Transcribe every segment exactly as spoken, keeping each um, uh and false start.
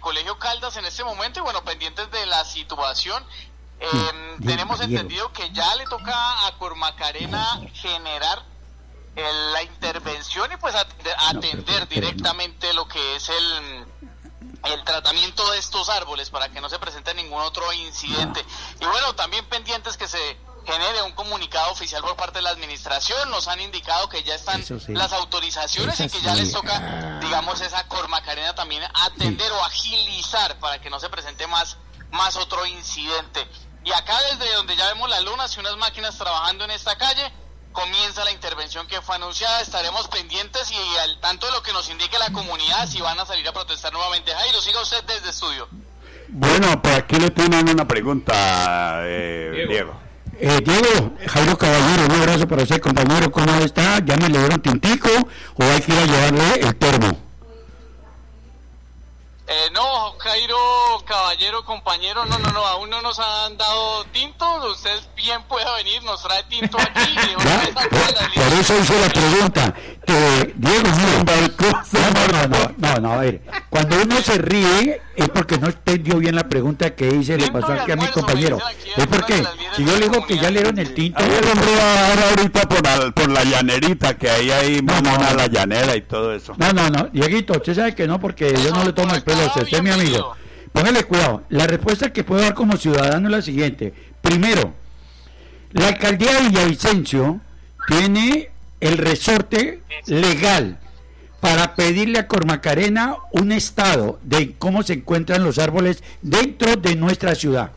Colegio Caldas en este momento y bueno, pendientes de la situación. Eh, Sí, tenemos Diego. entendido que ya le toca a Cormacarena generar eh, la intervención y pues atender, atender pero, pero, pero, directamente lo que es el, el tratamiento de estos árboles para que no se presente ningún otro incidente. Y bueno, también pendientes que se genere un comunicado oficial por parte de la administración. Nos han indicado que ya están Eso sí. las autorizaciones Esa y que ya sí. les toca, Ah. digamos, esa Cormacarena también atender o agilizar para que no se presente más, más otro incidente. Y acá desde donde ya vemos las lunas y unas máquinas trabajando en esta calle, comienza la intervención que fue anunciada. Estaremos pendientes y al tanto de lo que nos indique la comunidad si van a salir a protestar nuevamente. Jairo, siga usted desde estudio. Bueno, por aquí le tienen una pregunta, eh, Diego. Diego. Eh, Diego, Jairo Caballero, un abrazo para usted, compañero. ¿Cómo está? ¿Ya me le dieron tintico o hay que ir a llevarle el termo? Eh, no, Jairo Caballero, compañero, no, no, no, aún no nos han dado tinto. Usted bien puede venir, nos trae tinto aquí. Y una Ya, vez por, acá la por eso hice la pregunta. Eh, Diego, mire, no, no, no, no, no, a ver, cuando uno se ríe es porque no entendió bien la pregunta que hice, le pasó aquí a mi compañero. Es porque, si yo le digo que ya le dieron el tinto... A ver, hombre, va a dar ahorita por la, por la llanerita, que ahí hay No, no, mamona no. la llanera y todo eso. No, no, no, Dieguito, usted sabe que no, porque yo no le tomo el pelo a usted, usted es mi amigo. Póngale cuidado, la respuesta que puedo dar como ciudadano es la siguiente. Primero, la alcaldía de Villavicencio tiene el resorte legal para pedirle a Cormacarena un estado de cómo se encuentran los árboles dentro de nuestra ciudad.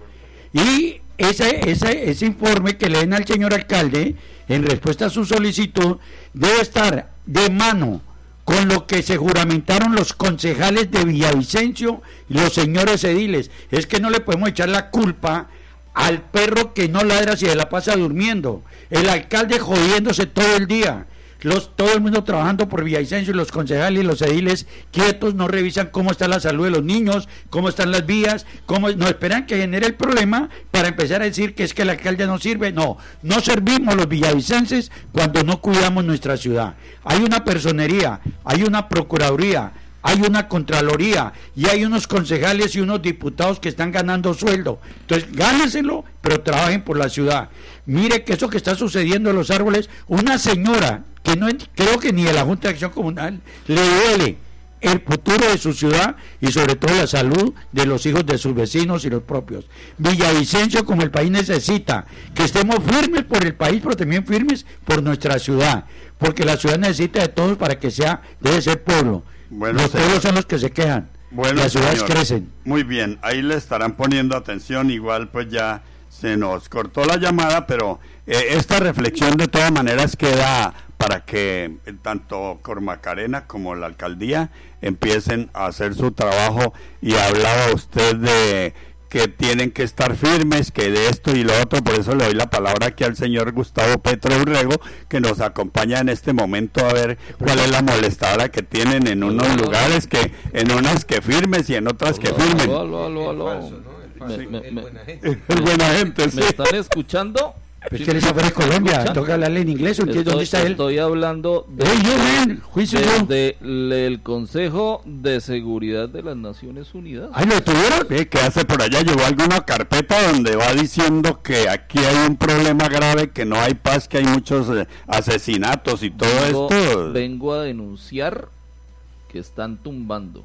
Y ese, ese, ese informe que le den al señor alcalde en respuesta a su solicitud debe estar de mano con lo que se juramentaron los concejales de Villavicencio y los señores ediles. Es que no le podemos echar la culpa al perro que no ladra si se la pasa durmiendo, el alcalde jodiéndose todo el día, los, todo el mundo trabajando por Villavicencio y los concejales y los ediles quietos, no revisan cómo está la salud de los niños, cómo están las vías, cómo no esperan que genere el problema para empezar a decir que es que el alcalde no sirve. No, no servimos los villavicenses cuando no cuidamos nuestra ciudad. Hay una personería, hay una procuraduría, hay una contraloría y hay unos concejales y unos diputados que están ganando sueldo. Entonces gánenselo, pero trabajen por la ciudad. Mire que eso que está sucediendo en los árboles, una señora que no creo que ni de la Junta de Acción Comunal le duele el futuro de su ciudad y sobre todo la salud de los hijos de sus vecinos y los propios. Villavicencio, como el país, necesita que estemos firmes por el país, pero también firmes por nuestra ciudad, porque la ciudad necesita de todos para que sea, debe ser pueblo. Bueno, los señor. pueblos son los que se quejan. Bueno, las ciudades señor. crecen. Muy bien, ahí le estarán poniendo atención. Igual pues ya se nos cortó la llamada, pero eh, esta reflexión de todas maneras queda para que eh, tanto Cormacarena como la alcaldía empiecen a hacer su trabajo. Y hablaba usted de que tienen que estar firmes, que de esto y lo otro. Por eso le doy la palabra aquí al señor Gustavo Petro Urrego, que nos acompaña en este momento a ver cuál es la molestadora que tienen en unos Aló, lugares, que en unas que firmes y en otras que firmen. Aló, aló, aló, aló. El falso, ¿no? El falso, Me- me- el me- buena gente. Es buena gente, sí. ¿Me están escuchando? Pues que él está fuera de Colombia, ¿Escuchan? toca hablarle en inglés. ¿O qué? Estoy, ¿Dónde está él? estoy hablando de, Hey, you man, who is you? desde el, el Consejo de Seguridad de las Naciones Unidas. Ay, ¿lo detuvieron? Eh, ¿Qué hace por allá? Llegó alguna carpeta donde va diciendo que aquí hay un problema grave, que no hay paz, que hay muchos eh, asesinatos y todo vengo, esto. vengo a denunciar que están tumbando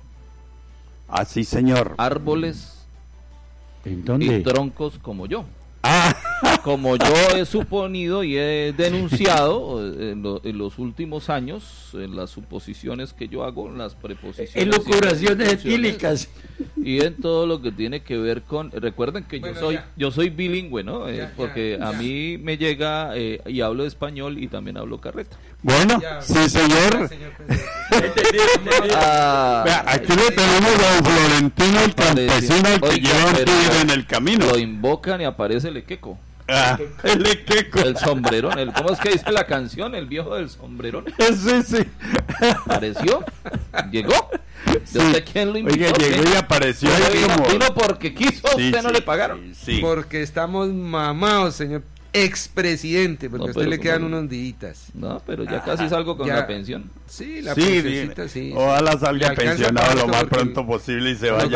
Así, señor. árboles ¿En y dónde? troncos como yo. Ah, Como yo he suponido y he denunciado eh, en, lo- en los últimos años, en las suposiciones que yo hago, en las preposiciones, En locuraciones y etílicas. y en todo lo que tiene que ver con, recuerden que Bueno, yo soy ya. yo soy bilingüe, ¿no? Eh, Ya, ya, porque a ya. mí me llega eh, y hablo español y también hablo carreta. bueno, Ya, sí, ya, señor. señor presidente. Ah, Vea, aquí le tenemos a don Florentino, el campesino, el que Oiga, lleva un pero tigre en el camino. Lo invocan y aparece el equeco, Ah, el equeco. el sombrerón, el, ¿cómo es que dice la canción? El viejo del sombrerón. Sí, sí. Apareció, llegó. Sí. ¿De usted quién lo invitó? Oiga, llegó ¿Qué? y apareció Pero ahí vino- como... vino porque quiso, Sí, usted no sí, le pagaron. Sí, sí. Porque estamos mamados, señor expresidente, porque No, a usted pero le quedan como- unos días. No, pero ya casi salgo con ya. la pensión. Sí, la Sí, pensioncita, bien. sí. Ojalá Le salga alcanza pensionado para lo esto más porque pronto posible y se no vaya